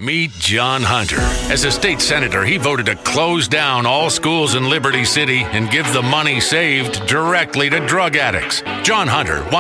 Meet John Hunter. As a state senator, he voted to close down all schools in Liberty City and give the money saved directly to drug addicts. John Hunter